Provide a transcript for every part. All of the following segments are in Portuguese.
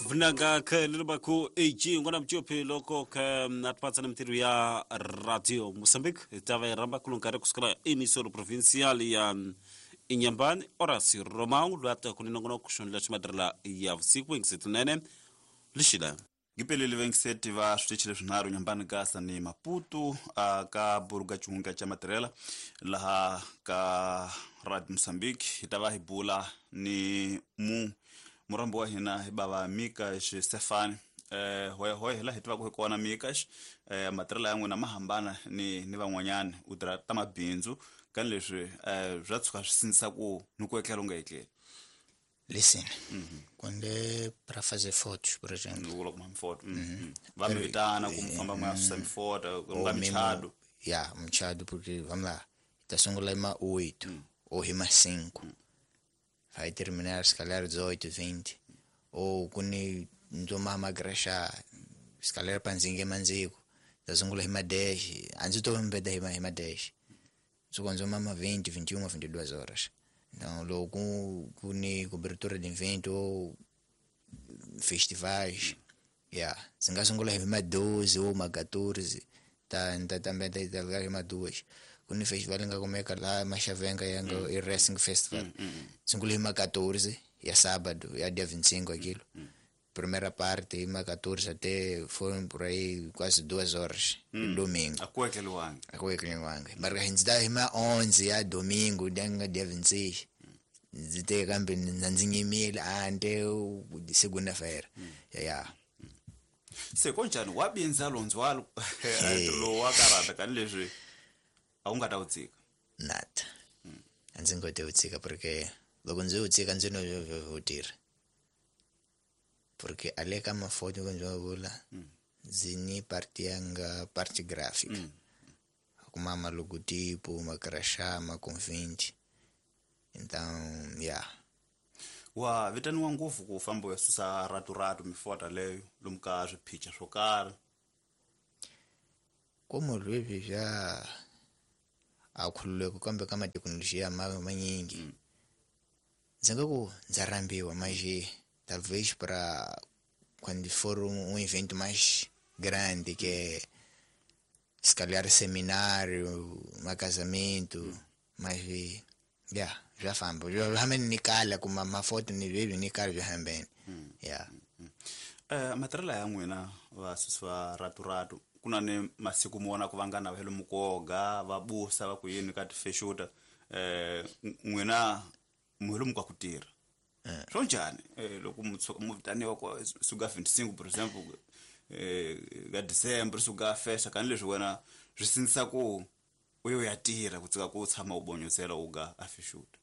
vunanga khalelo bakho AG ngona mtyope loko ka natpatsa na mitiru ya radio Mozambique tava iramba kulunkare kusikala emisoro provincial ya Inyambane Horacio Romão lwata kuninongono kushonela chimadrala ya vusiku ngisetunene lishila Gipelele vengseti va switichile swinharu Nyambane Gasa ni Maputo ka buruga chunga cha matrela laha ka Radio Mozambique itava hibula ni murambo wa hina hibaba Mikash Stefan hoye hela hitwa kuhikona Mikash matrela yangu na mahambana ni van'wanyana udra tamabinzu kan leswi bya swisinisa ku nukuekela ungaekeli. Listen, quando para fazer fotos, por exemplo. Ulo kuma foto. Vamos vitana kumfamba mwa sami foto, ngamichado. Yeah, mchado porque vamos lá. Tá songola ima 8 ou ima 5. Vai terminar se calhar 18, 20. Ou kuni ndoma magrasha, se calhar panzinge manzigo. Tá songola ima 10. Antes tô mbeda ima 10. So quando mama 20, 21, 22 horas. Então, logo com cobertura de evento ou festivais, se engaja uma 12 ou uma 14, também tem uma 2. Com o festival ainda como é que lá, mas já vem o Racing Festival. Se engaja uma 14, é sábado, é dia 25 aquilo. Primeira parte, uma 14 até foram por aí quase 2 horas, domingo. A cueca luang. Mas a gente dá uma 11, a domingo, dia 26. Zite kambe nanzinyimile ante segunda-feira. Se konjani wabinza lonzwalo lo wakarata kan leswi a ungata utsika. Nada. Anzi ngote utsika porque loko nzi utsika nzi no tirha. Porque aleka mafoto konjo vula zini parte gráfica. Kuma logotipo, makrasha, maconvinte. Então, Wa vitani wa nguvu ku fambo susa ratu mifota leyo lumka swiphicha swo karhi. Como lwevi já akhululeko kambe kama teknolojia manyingi. Zengaku nzarambiwa mas talvez para quando for evento mais grande que se calhar seminário, casamento, mas já fambo. Já me nikala kuma mafoto ni vivi nikala já hambeni. Matrela ya n'wina va suswa ratu kuna ni masiku muona kuvangana vhelo mukoga vabusa va ku yini ka tifeshuta n'wina muhelo mukwa ku tirha. Swo njhani loko muvitaniwa kwa suga 25 for example ga December suga festa kan leswi wena swi sinisa ku uyo ya tirha kutsika ku tshama u bonyosela uga afeshuta.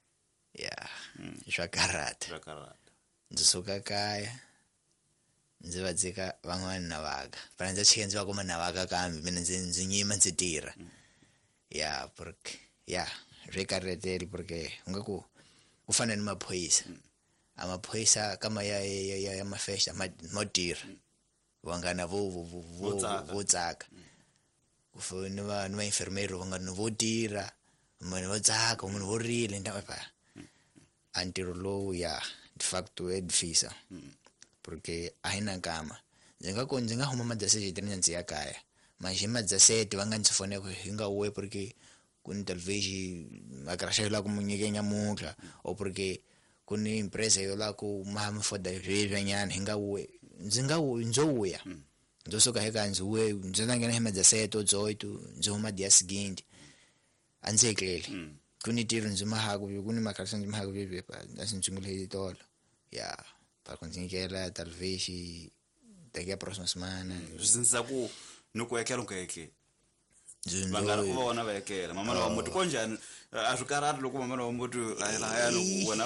Zvakarata. Ndzi suka kaya ndzi va dzika van'wana na vaka pana ndzi chike ndzi va kuma na vaka kambe mina ndzi nyima ndzi tirha. Porque zvikarheteli porque ungaku ku fana ni maphoyisa amaphoyisa kama ya mafesta motirha vangana vo tsaka kufuna va enfermeiro vangana vo tirha munhu vo tsaka munhu vo rile ndapa antiro lowu de facto é difícil porque aina kama ndzi nga huma madaseti ndzi ya kaya mas hi madaseti va nga ndzi fone ku hinga uwe porque kuni talvez makrasha la ku munyike nyamuka o porque kuni empresa yo la ku mama foda vyanyana hinga uwe nzoya ndosoka heka nzi uwe nzonangena hi madaseti o 18 nzi huma dia seguinte anzeklele kuni tiro nzi mahaku kuni makrasha nzi mahaku bebe pa asinchungule tolo para conseguir talvez daqui a próxima semana. Sinisa ku nukuekela ungaekeli. Vangana ku vona va ekela mama wa muti konjani a swi karati loko mama wa muti haya loko wena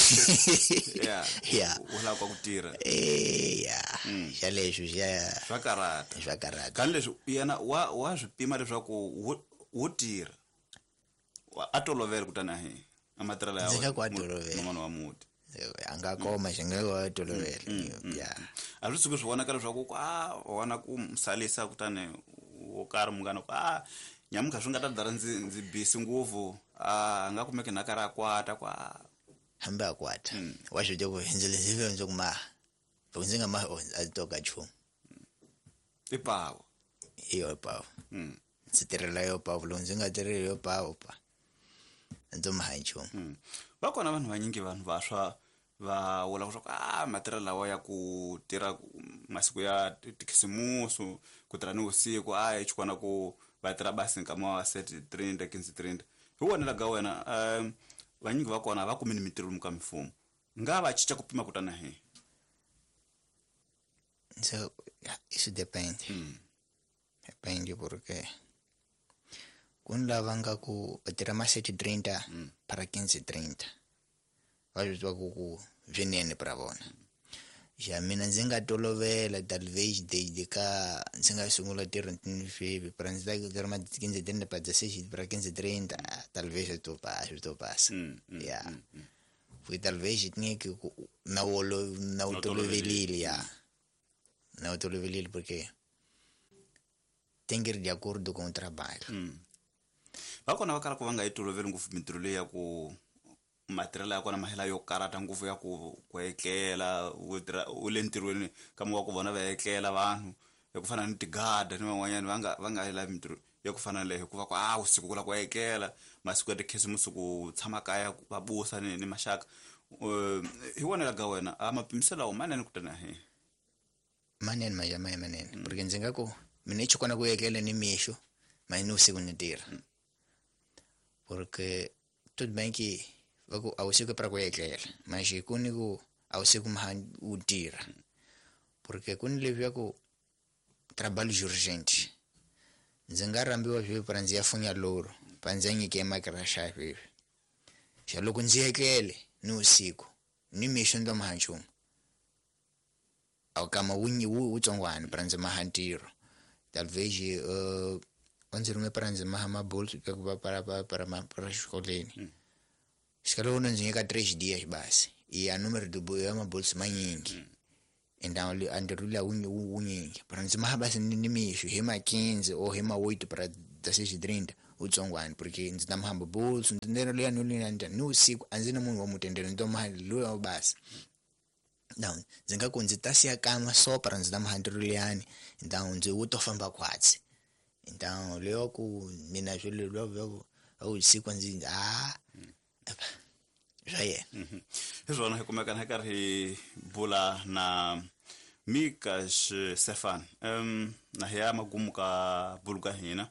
wala kwa ku tirha. Ya leswi swa karata kan leswi yena wa swi pima leswaku wo tirha a tolovela kutana he amatirela ya mama wa muti. Angakoma xingeko tolovela. A swi suka swi vona ka leswaku wana ku msalisa kutane wo karhi mungana ku nyamuka swi nga ta dara ndzi busy nguvu nga kumeke na kara kwata kwa hamba kwata wa swi teko hindzele zivyo nzokuma loko ndzi nga ma a toka nchumu i pawa hi yo pawa ndzi tirhela yo pawa loko ndzi nga tirheli yo pawa ndzi maha nchumu va kona vanhu vanyingi vanhu vaswa va vula leswaku matirhelo lawa ya ku tirha masiku ya tikhisimusu ku tirha ni vusiku hi chikwana ku va tirha basi nkama wa 30 15 hi vonela ga wena vanyingi va kona va kumeni mitirho muka mfumo nga va chicha ku pima kutana he so it depends depende porque kun lava nga ku tirha ma 30 para 15 va vitwa ku venene para vona ja mina ndzi nga tolovela talvez de ka ndzi nga sungula tirha ni fivi para ndzi ta tirha ma 15 para 16 para 15 talvez to passa ya foi talvez tinha que na utolovelile ya na utolovelile porque tem que ir de acordo com o trabalho va kona va kala ku va nga yi toloveli ngopfu mitirho leyi ya ku matirhelo ya kona mahela yo karata ngopfu ya ku etlela u le ntirhweni kama wa ku vona va etlela vanhu ya ku fana ni tigada ni van'wanyana va nga lavi mitirho ya ku fana leyo hikuva ku usiku ku la ku etlela masiku ya tikhisimusi ku tshama kaya va busa ni maxaka hi vonela ga wena mapimiselo manene kutana he manene manene porque ndzi nga ku mina i chikona ku etlela ni mixo ma ni usiku ni tirha porque tudo bem que a usiku para ku etlela mas kuni ku a usiku maha u tirha porque kuni leswi ku trabalho urgente ndzi nga rambiwa swi para ndzi ya funya loro pa ndzi nyike makrasha swi xa loko ndzi etlele ni usiku ni mixo ndo maha nchumu au kama u tsongwana para ndzi maha ntirho talvez ndzi ringe para ndzi maha mabolso para xikoleni xikalo ndzi nyika 3 dias basi ya número de mabolso manyingi então andirula unyingi para ndzi maha basi ni mixo hi ma 15 ou hi ma 8 para 16:30 u tsongwana porque ndzi ta maha bolso ndendero leya ni usiku a ndzi na munhu wa mutendero ndo maha loyo basi então ndzi nga ku ndzi ta siya kama so para ndzi ta maha ntirho leyani então ndzi u to famba kwatsi então leyo ku mina swilo lwo usiku ndzi jaye hi swona hi kumeka hi karhi bula na Mikas Stefan na hiya magumu ka buluka hina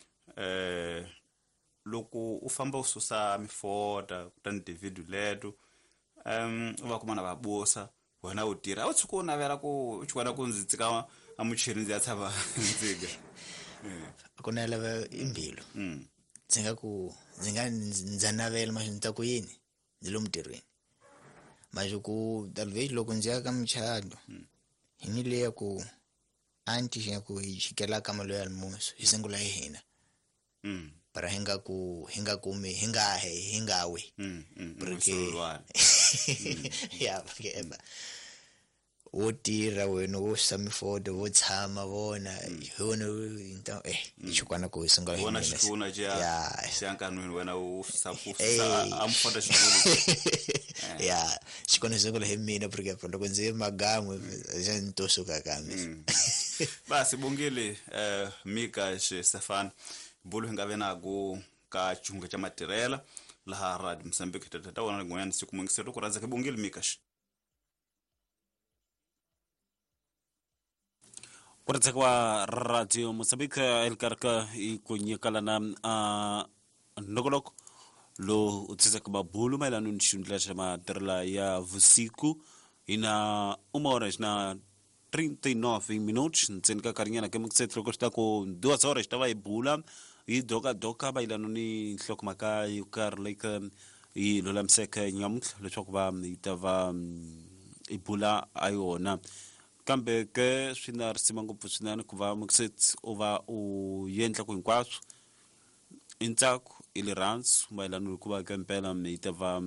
loko u famba u susa mifoda kutani David leto u va kuma na va bosa wena u tirha u tshuka u navela ku u chikwana ku ndzi tsika amuchiri ndzi ya tshava ndziga ku na lava imbilo ndzi nga ndza navela mashinta ku yini ndzi lo mutirhweni manje ku talvez loko ndzi ya ka mchado hi ni le ya ku anti ya ku hikela kama lo ya almuso hi sengula hi hina para hinga kumi hinga we porque ya porque wo tirha wena wo samifodo wo tshama vona hona into chikwana ku sengula wona xikuna ja xankanweni wena u safusa amfoda xikulu ya chikwana sengula hi mina porque loko ndzi magamwe ja ntosuka kambe basi bongile Mikas Stefan bulu hinga vena go ka chunga cha matirela laha Radio Mozambique tata wona ngonyana siku mungisero ku ranza ke bongile Mikas Kurateka wa Radio Mozambique elkarka ikunyekalana nogoloko lo utsaka babulu mailano nishundla chama terla ya vusiku ina uma hora na 39 minutos ntsenka karinyana ke muksetlo ko sta ko 2 horas estava ibula i doka bailano ni hlokmaka yukar like i lolamseka nyamtl leswaku va itava ibula ayona kambe ke swina risima ngopfu swinene ku va mukset ova u yendla ku hinkwaswo intsako ili rants mailano ku va kempela itava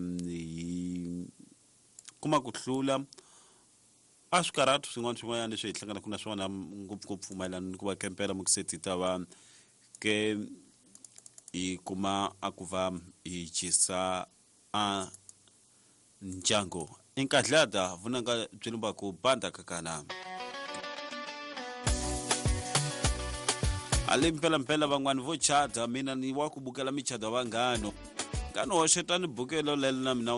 kuma ku hlula a swikaratu swin'wana leswi hi hlangana ku na swona ngopfungopfu mailano ku va kempela mukset itava ke i kuma a ku va i chisa a ndyango inkadlada vunanga byilimba ku banda kakana ali mpela van'wani vo chata mina ni wa ku bukela michado vangano ngano hoxetani bukelo leli na mina